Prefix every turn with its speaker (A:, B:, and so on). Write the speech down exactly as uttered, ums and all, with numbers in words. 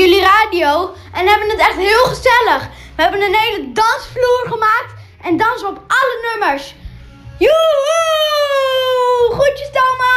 A: jullie radio en hebben het echt heel gezellig. We hebben een hele dansvloer gemaakt en dansen op alle nummers. Joehoe!